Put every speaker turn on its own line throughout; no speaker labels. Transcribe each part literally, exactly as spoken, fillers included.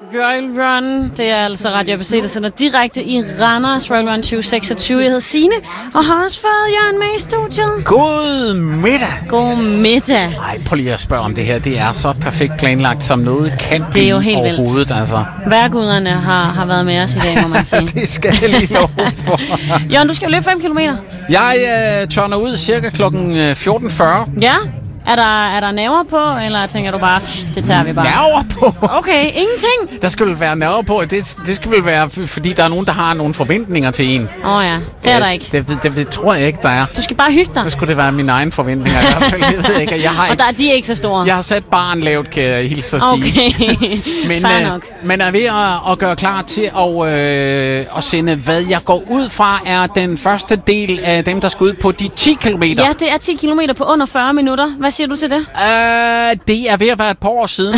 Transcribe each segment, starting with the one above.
Royal Run, det er altså Radio A B C, der sender direkte i Randers. Royal Run tyve seksogtyve. Jeg hedder Signe, og har også fået Jørgen med i studiet.
God middag.
God middag.
Ej, prøv lige at spørge om det her. Det er så perfekt planlagt, som noget kan
det er jo helt
overhovedet.
Vildt.
Altså.
Vejrguderne har, har været med os i dag, må man sige.
Det skal jeg lige love for.
Jørgen, du skal jo løbe fem kilometer.
Jeg øh, tørner ud cirka klokken fjorten fyrre.
Ja. Er der, er der nerver på, eller tænker du bare, det tager vi bare?
Nerver på?
Okay, ingenting?
Der skal vel være nerver på. Det, det skal vel være, fordi der er nogen, der har nogle forventninger til en.
Åh oh ja, det er der ikke.
Det, det, det, det tror jeg ikke, der er.
Du skal bare hygge dig.
Så skulle det være mine egne forventninger. I hvert fald, jeg ved ikke, jeg har
og der er de ikke så store.
Jeg har sat barn lavt, kan jeg hilse at sige.
Okay,
men,
fair
øh,
nok.
Men er ved at, at gøre klar til at, øh, at sende, hvad jeg går ud fra, er den første del af dem, der skal ud på de ti kilometer.
Ja, det er ti kilometer på under fyrre minutter. Hvad siger du til det?
Uh, det er ved at være et par år siden.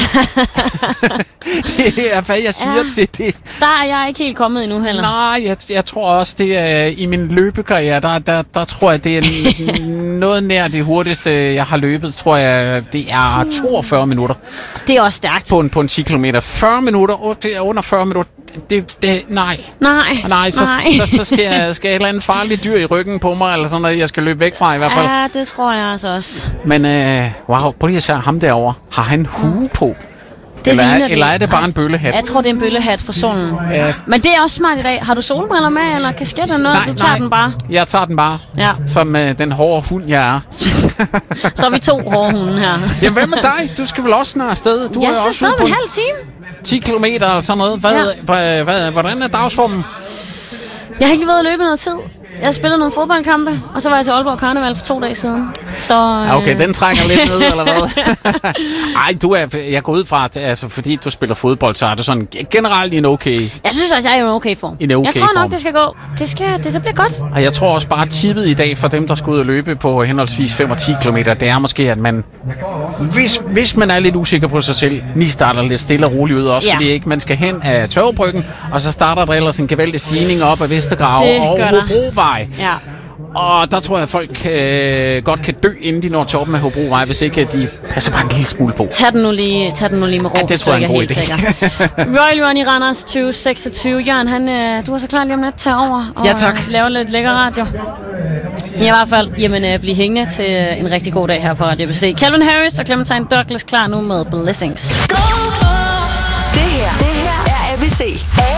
Det er, hvad jeg siger ja, til det.
Der er jeg ikke helt kommet endnu heller.
Nej, jeg, jeg tror også, det er i min løbekarriere, der, der, der tror jeg, det er noget nær det hurtigste, jeg har løbet. Tror jeg, det er toogfyrre minutter.
Det er også stærkt.
På en, på en ti kilometer. fyrre minutter, det er under fyrre minutter. Det, det, nej.
Nej.
Nej, så,
nej.
så, så skal, jeg, skal jeg et eller andet farligt dyr i ryggen på mig, eller sådan noget, jeg skal løbe væk fra i hvert fald.
Ja, det tror jeg altså også.
Men øh, wow, prøv lige at se ham derovre. Har han hue på?
Det
eller, er,
det.
eller er det bare en bøllehat?
Jeg tror, det er en bøllehat for solen.
Ja.
Men det er også smart i dag. Har du solbriller med, eller kasket eller noget?
Nej,
du tager
nej.
den bare.
Jeg tager den bare,
ja.
som øh, den hårde hund, jeg er.
Så er vi to hårde hunde her.
Jamen, hvad med dig? Du skal vel også snart afsted? Du
jeg
er
skal
også
stå
på
en halv time.
ti kilometer eller sådan noget. Hvad, ja. hvad, hvad, hvordan er dagsformen?
Jeg har ikke lige været at løbe noget tid. Jeg spillede nogle fodboldkampe, og så var jeg til Aalborg Karneval for to dage siden. Så,
ja, okay,
øh...
den trækker lidt ned, eller hvad? Ej, du er, jeg går ud fra, at altså, fordi du spiller fodbold, så er du sådan generelt i en okay...
Jeg synes også, jeg er i en okay form.
En okay
jeg tror nok,
form.
det skal gå. Det, skal, det, det bliver godt.
Og jeg tror også bare, tippet i dag for dem, der skal ud og løbe på henholdsvis fem og ti kilometer, det er måske, at man... Hvis, hvis man er lidt usikker på sig selv, lige starter lidt stille og roligt ud også, ja. Fordi ikke man skal hen af Tørvebryggen, og så starter der ellers en gevaldig stigning op ad Vestergrave og Hobrovej.
Ja.
Og der tror jeg, at folk øh, godt kan dø, inden de når toppen af Hobrovej, hvis ikke de passer bare en lille smule på.
Tag den nu lige, tag den nu lige med ro,
ja, det tror jeg er en god
idé. Royal Run i Randers tyve seksogtyve. Jørgen, han, øh, du er så klar lige om lidt til over og
ja, tak.
lave lidt lækker radio. I hvert fald, jamen, øh, bliv hængende til øh, en rigtig god dag her på Radio A B C. Calvin Harris og Clementine Douglas klar nu med Blessings.
Det her, det her er A B C.